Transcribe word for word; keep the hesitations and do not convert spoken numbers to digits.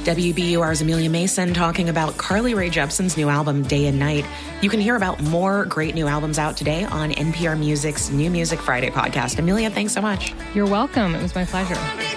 W B U R's Amelia Mason talking about Carly Rae Jepsen's new album, Day and Night. You can hear about more great new albums out today on N P R Music's New Music Friday podcast. Amelia, thanks so much. You're welcome. It was my pleasure.